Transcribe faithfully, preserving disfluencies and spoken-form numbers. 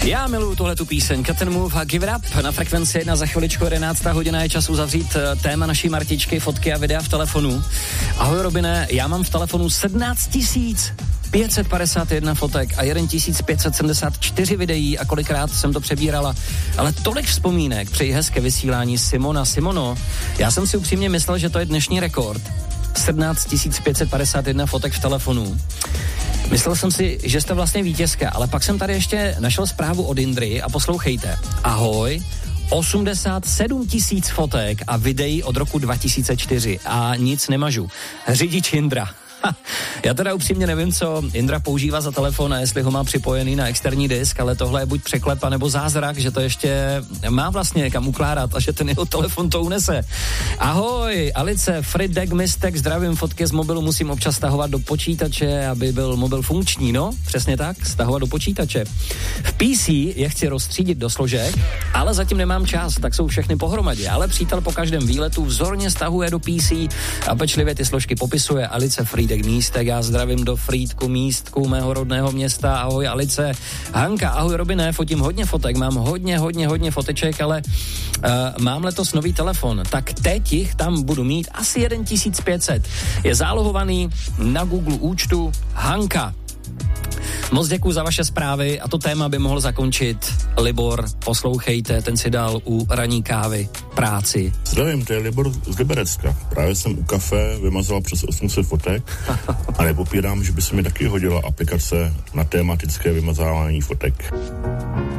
Já miluju tuhletu píseň Cut and Move a Give It Up. Na frekvenci jedna za chviličku jedenáctá hodina je čas uzavřít téma naší Martičky, fotky a videa v telefonu. Ahoj Robine, já mám v telefonu sedmnáct tisíc pět set padesát jedna fotek a jeden tisíc pět set sedmdesát čtyři videí a kolikrát jsem to přebírala. Ale tolik vzpomínek, přeji hezké vysílání Simona. Simono, já jsem si upřímně myslel, že to je dnešní rekord. sedmnáct tisíc pět set padesát jedna fotek v telefonu. Myslel jsem si, že jste vlastně vítězka, ale pak jsem tady ještě našel zprávu od Indry a poslouchejte. Ahoj, osmdesát sedm tisíc fotek a videí od roku dva tisíce čtyři a nic nemažu. Řidič Indra. Já teda upřímně nevím, co Indra používá za telefon a jestli ho má připojený na externí disk, ale tohle je buď překlep, nebo zázrak, že to ještě má vlastně kam ukládat a že ten jeho telefon to unese. Ahoj, Alice, Fridek, Mistek, zdravím, fotky z mobilu musím občas stahovat do počítače, aby byl mobil funkční, no, přesně tak, stahovat do počítače. V P C je chci rozstřídit do složek, ale zatím nemám čas, tak jsou všechny pohromadě, ale přítel po každém výletu vzorně stahuje do P C a pečlivě ty složky popisuje. Alice, Fridek, Místek, já zdravím do Frýdku, Místku, mého rodného města, ahoj Alice. Hanka, ahoj Robine, fotím hodně fotek, mám hodně, hodně, hodně foteček, ale uh, mám letos nový telefon, tak teď jich tam budu mít asi jeden tisíc pět set. Je zálohovaný na Google účtu Hanka. Moc děkuju za vaše zprávy a to téma by mohl zakončit Libor, poslouchejte, ten si dal u ranní kávy práci. Zdravím, to je Libor z Liberecka. Právě jsem u kafe vymazal přes osm set fotek a nepopírám, že by se mi taky hodila aplikace na tematické vymazávání fotek.